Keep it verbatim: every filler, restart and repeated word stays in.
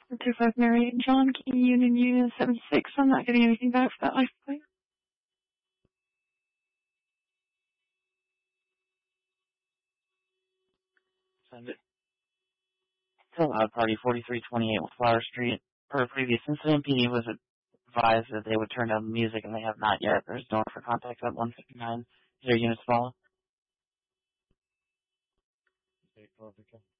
two five Mary and John, Key Union Union seven six. I'm not getting anything back for that life plate. Send it. Still Loud Party, forty-three twenty-eight Flower Street. Per previous incident, P D was advised that they would turn down the music, and they have not yet. There's no for contact at one fifty-nine. Is there units follow? Okay,